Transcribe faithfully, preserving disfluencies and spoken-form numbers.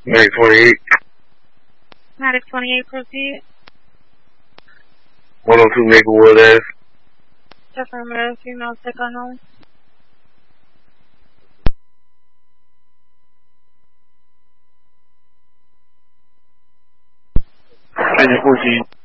Medic twenty-eight. Medic twenty-eight, proceed. one oh two Maplewood Ave. Affirmative, female sick unknown. Engine fourteen.